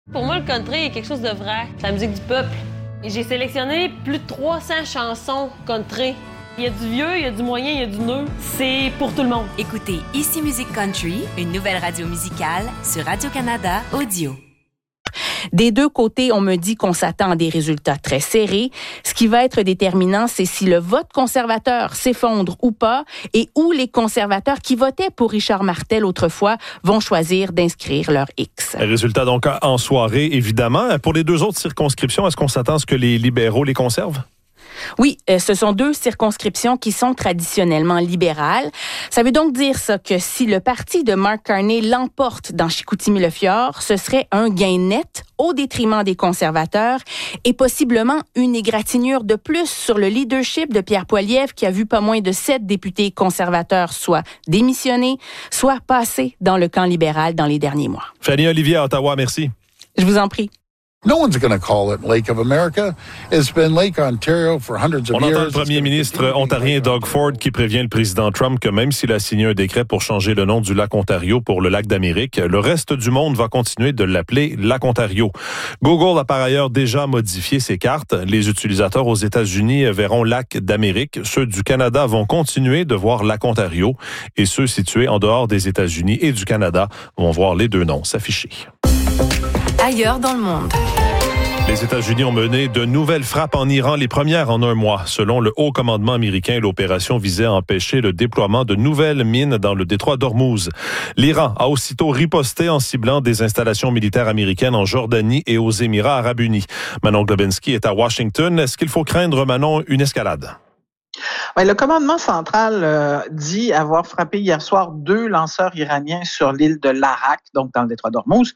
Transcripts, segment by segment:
Pour moi, le country est quelque chose de vrai. C'est la musique du peuple. Et j'ai sélectionné plus de 300 chansons country. Il y a du vieux, il y a du moyen, il y a du neuf. C'est pour tout le monde. Écoutez Ici Musique Country, une nouvelle radio musicale sur Radio-Canada Audio. Des deux côtés, on me dit qu'on s'attend à des résultats très serrés. Ce qui va être déterminant, c'est si le vote conservateur s'effondre ou pas et où les conservateurs qui votaient pour Richard Martel autrefois vont choisir d'inscrire leur X. Résultat donc en soirée, évidemment. Pour les deux autres circonscriptions, est-ce qu'on s'attend à ce que les libéraux les conservent? Oui, ce sont deux circonscriptions qui sont traditionnellement libérales. Ça veut donc dire ça que si le parti de Mark Carney l'emporte dans Chicoutimi-le-Fjord, ce serait un gain net au détriment des conservateurs et possiblement une égratignure de plus sur le leadership de Pierre Poilievre qui a vu pas moins de 7 députés conservateurs soit démissionner, soit passer dans le camp libéral dans les derniers mois. Fanny Olivier à Ottawa, merci. Je vous en prie. No one's going to call it Lake of America. It's been Lake Ontario for hundreds of years. On entend le premier ministre ontarien Doug Ford qui prévient le président Trump que même s'il a signé un décret pour changer le nom du lac Ontario pour le lac d'Amérique, le reste du monde va continuer de l'appeler lac Ontario. Google a par ailleurs déjà modifié ses cartes. Les utilisateurs aux États-Unis verront lac d'Amérique. Ceux du Canada vont continuer de voir lac Ontario et ceux situés en dehors des États-Unis et du Canada vont voir les deux noms s'afficher. Ailleurs dans le monde. Les États-Unis ont mené de nouvelles frappes en Iran, les premières en un mois. Selon le haut commandement américain, l'opération visait à empêcher le déploiement de nouvelles mines dans le détroit d'Ormuz. L'Iran a aussitôt riposté en ciblant des installations militaires américaines en Jordanie et aux Émirats arabes unis. Manon Globinski est à Washington. Est-ce qu'il faut craindre, Manon, une escalade? Oui, le commandement central dit avoir frappé hier soir 2 lanceurs iraniens sur l'île de l'Arak, donc dans le détroit d'Ormuz.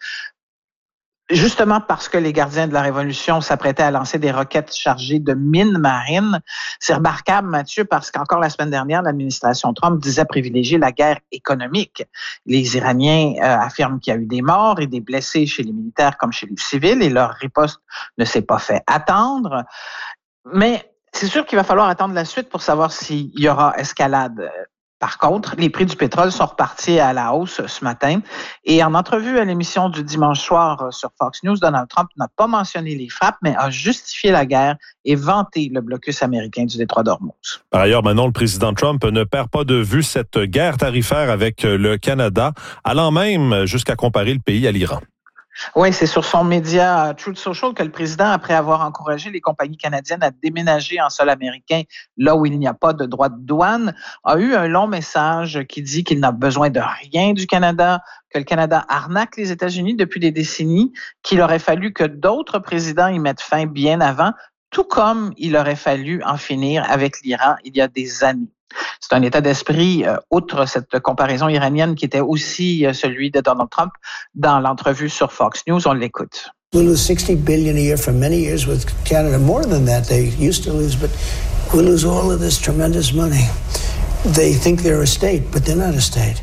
Justement parce que les gardiens de la Révolution s'apprêtaient à lancer des roquettes chargées de mines marines. C'est remarquable, Mathieu, parce qu'encore la semaine dernière, l'administration Trump disait privilégier la guerre économique. Les Iraniens affirment qu'il y a eu des morts et des blessés chez les militaires comme chez les civils et leur riposte ne s'est pas fait attendre. Mais c'est sûr qu'il va falloir attendre la suite pour savoir s'il y aura escalade. Par contre, les prix du pétrole sont repartis à la hausse ce matin. Et en entrevue à l'émission du dimanche soir sur Fox News, Donald Trump n'a pas mentionné les frappes, mais a justifié la guerre et vanté le blocus américain du détroit d'Ormuz. Par ailleurs, maintenant, le président Trump ne perd pas de vue cette guerre tarifaire avec le Canada, allant même jusqu'à comparer le pays à l'Iran. Oui, c'est sur son média Truth Social que le président, après avoir encouragé les compagnies canadiennes à déménager en sol américain là où il n'y a pas de droit de douane, a eu un long message qui dit qu'il n'a besoin de rien du Canada, que le Canada arnaque les États-Unis depuis des décennies, qu'il aurait fallu que d'autres présidents y mettent fin bien avant, tout comme il aurait fallu en finir avec l'Iran il y a des années. C'est un état d'esprit, outre cette comparaison iranienne qui était aussi celui de Donald Trump dans l'entrevue sur Fox News. On l'écoute. We lose $60 billion a year for many years with Canada, more than that they used to lose, but we lose all of this tremendous money. They think they're a state, but they're not a state.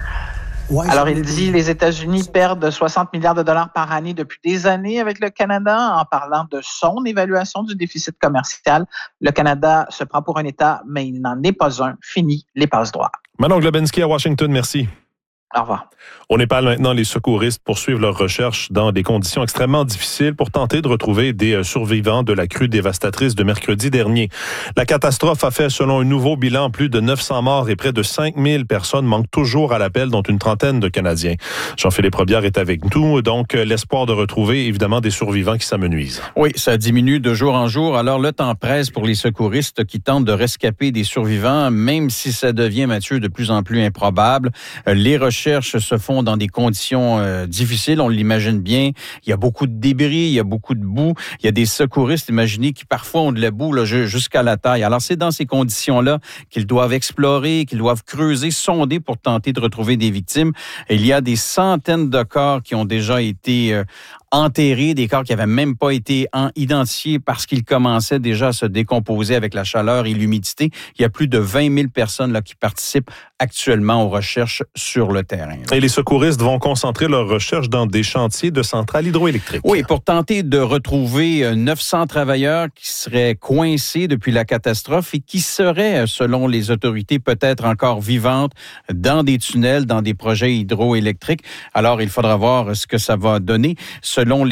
Alors, il dit les États-Unis perdent 60 milliards de dollars par année depuis des années avec le Canada en parlant de son évaluation du déficit commercial. Le Canada se prend pour un État, mais il n'en est pas un. Fini les passe-droits. Manon Globinski à Washington, merci. Au revoir. Au Népal, maintenant, les secouristes poursuivent leurs recherches dans des conditions extrêmement difficiles pour tenter de retrouver des survivants de la crue dévastatrice de mercredi dernier. La catastrophe a fait, selon un nouveau bilan, plus de 900 morts et près de 5000 personnes manquent toujours à l'appel, dont une trentaine de Canadiens. Jean-Philippe Robillard est avec nous, donc l'espoir de retrouver, évidemment, des survivants qui s'amenuisent. Oui, ça diminue de jour en jour. Alors, le temps presse pour les secouristes qui tentent de rescaper des survivants, même si ça devient, Mathieu, de plus en plus improbable. Les recherches se font dans des conditions difficiles, on l'imagine bien. Il y a beaucoup de débris, il y a beaucoup de boue. Il y a des secouristes, imaginez, qui parfois ont de la boue là, jusqu'à la taille. Alors, c'est dans ces conditions-là qu'ils doivent explorer, qu'ils doivent creuser, sonder pour tenter de retrouver des victimes. Et il y a des centaines de corps qui ont déjà été enterrés, des corps qui n'avaient même pas été identifiés parce qu'ils commençaient déjà à se décomposer avec la chaleur et l'humidité. Il y a plus de 20 000 personnes là, qui participent actuellement aux recherches sur le terrain. Et les secouristes vont concentrer leurs recherches dans des chantiers de centrales hydroélectriques. Oui, pour tenter de retrouver 900 travailleurs qui seraient coincés depuis la catastrophe et qui seraient, selon les autorités, peut-être encore vivantes dans des tunnels, dans des projets hydroélectriques. Alors, il faudra voir ce que ça va donner. Selon